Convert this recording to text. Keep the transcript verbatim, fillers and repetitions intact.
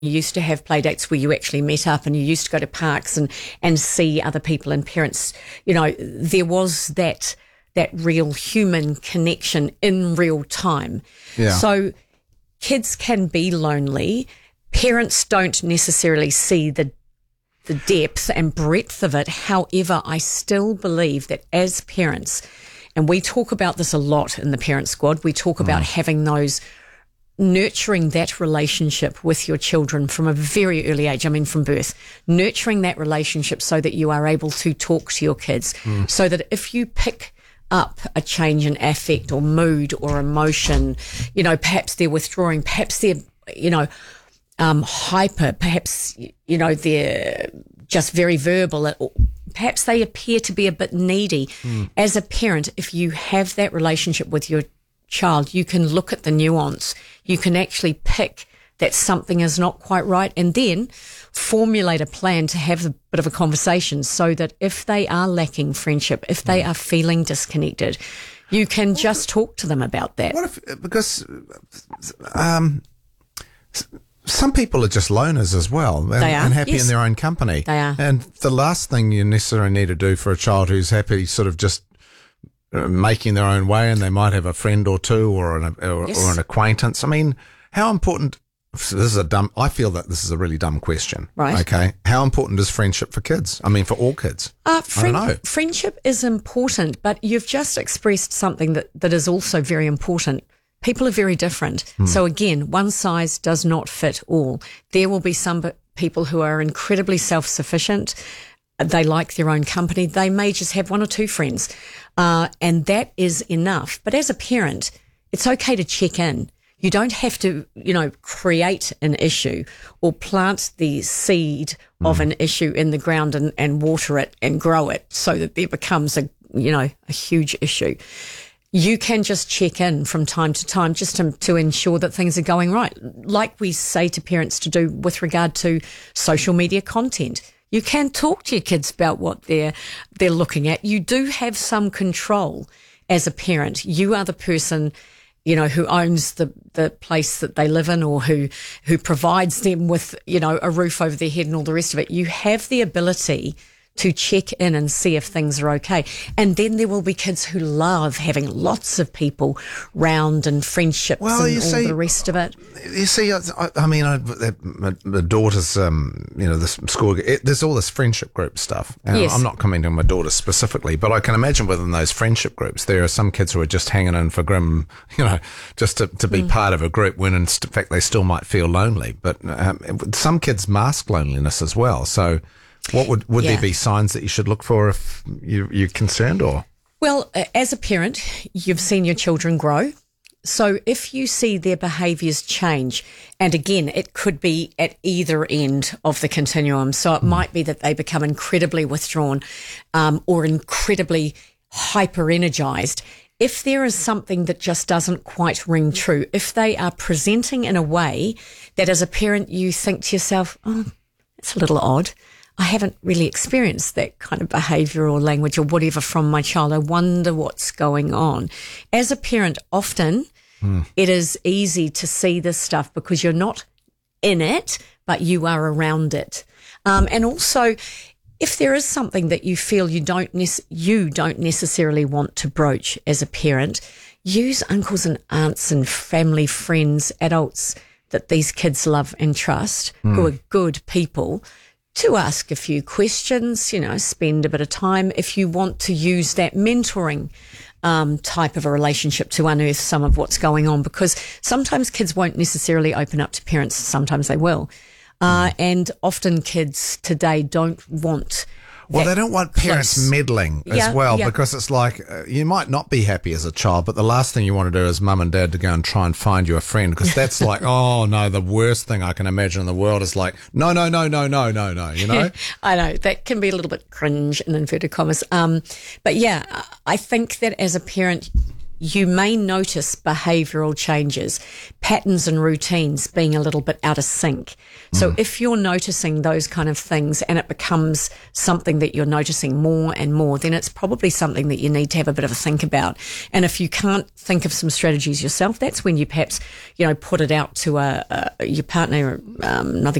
You used to have play dates where you actually met up and you used to go to parks and, and see other people and parents. You know, there was that that real human connection in real time. Yeah. So kids can be lonely. Parents don't necessarily see the the depth and breadth of it. However, I still believe that as parents, and we talk about this a lot in the Parent Squad, we talk about mm. having those, nurturing that relationship with your children from a very early age, I mean from birth, nurturing that relationship so that you are able to talk to your kids, mm. so that if you pick up a change in affect or mood or emotion, you know, perhaps they're withdrawing, perhaps they're, you know, Um, hyper, perhaps, you know, they're just very verbal, or perhaps they appear to be a bit needy. Mm. As a parent, if you have that relationship with your child, you can look at the nuance. You can actually pick that something is not quite right and then formulate a plan to have a bit of a conversation so that if they are lacking friendship, if they mm. are feeling disconnected, you can just talk to them about that. What if, because, um, some people are just loners as well and, they are, and happy yes. in their own company. They are. And the last thing you necessarily need to do for a child who's happy sort of just uh, making their own way, and they might have a friend or two or an, or, yes. or an acquaintance. I mean, how important, this is a dumb, I feel that this is a really dumb question. Right. Okay. How important is friendship for kids? I mean, for all kids. Uh, friend, I don't know. Friendship is important, but you've just expressed something that, that is also very important. People are very different. Hmm. So again, one size does not fit all. There will be some people who are incredibly self-sufficient. They like their own company. They may just have one or two friends. Uh, and that is enough. But as a parent, it's okay to check in. You don't have to, you know, create an issue or plant the seed hmm. of an issue in the ground and, and water it and grow it so that there becomes a, you know, a huge issue. You can just check in from time to time just to, to ensure that things are going right. Like we say to parents to do with regard to social media content. You can talk to your kids about what they're, they're looking at. You do have some control as a parent. You are the person, you know, who owns the, the place that they live in or who, who provides them with, you know, a roof over their head and all the rest of it. You have the ability to check in and see if things are okay. And then there will be kids who love having lots of people round and friendships well, and you all see, the rest of it. You see, I, I mean, I, my, my daughter's, um, you know, this school, it, there's all this friendship group stuff. And yes. I'm not commenting on my daughter specifically, but I can imagine within those friendship groups, there are some kids who are just hanging in for grim, you know, just to, to be mm. part of a group when in fact they still might feel lonely. But um, some kids mask loneliness as well. So, What would would yeah. there be signs that you should look for if you, you're concerned, or? Well, as a parent, you've seen your children grow. So if you see their behaviours change, and again, it could be at either end of the continuum. So it mm. might be that they become incredibly withdrawn um, or incredibly hyper-energised. If there is something that just doesn't quite ring true, if they are presenting in a way that as a parent you think to yourself, oh, it's a little odd. I haven't really experienced that kind of behaviour or language or whatever from my child. I wonder what's going on. As a parent, often mm. it is easy to see this stuff because you're not in it, but you are around it. Um, and also, if there is something that you feel you don't nec- you don't necessarily want to broach as a parent, use uncles and aunts and family, friends, adults that these kids love and trust, mm. who are good people, to ask a few questions, you know, spend a bit of time if you want to use that mentoring um, type of a relationship to unearth some of what's going on, because sometimes kids won't necessarily open up to parents, sometimes they will. Uh, mm. And often kids today don't want Well, they don't want parents close. meddling as yeah, well, yeah. because it's like uh, you might not be happy as a child, but the last thing you want to do is mum and dad to go and try and find you a friend, because that's like, oh no, the worst thing I can imagine in the world is like, no, no, no, no, no, no, no, you know? I know, that can be a little bit cringe in inverted commas. Um, but yeah, I think that as a parent, you may notice behavioural changes, patterns and routines being a little bit out of sync. So mm. if you're noticing those kind of things and it becomes something that you're noticing more and more, then it's probably something that you need to have a bit of a think about. And if you can't think of some strategies yourself, that's when you perhaps, you know, put it out to a, a your partner, um, another